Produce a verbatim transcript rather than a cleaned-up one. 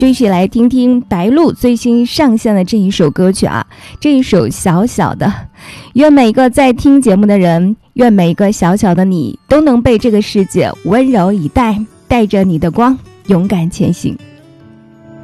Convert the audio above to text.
继续来听听白鹿最新上线的这一首歌曲啊，这一首小小的。愿每个在听节目的人，愿每个小小的你都能被这个世界温柔以待，带着你的光勇敢前行。